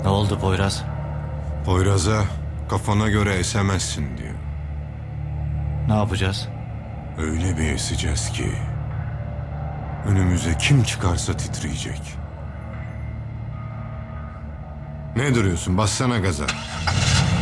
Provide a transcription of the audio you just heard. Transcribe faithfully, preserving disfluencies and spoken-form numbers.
Ne oldu Poyraz? Poyraz'a kafana göre esemezsin diyor. Ne yapacağız? Öyle bir eseceğiz ki önümüze kim çıkarsa titreyecek. Ne duruyorsun? Bassana gaza.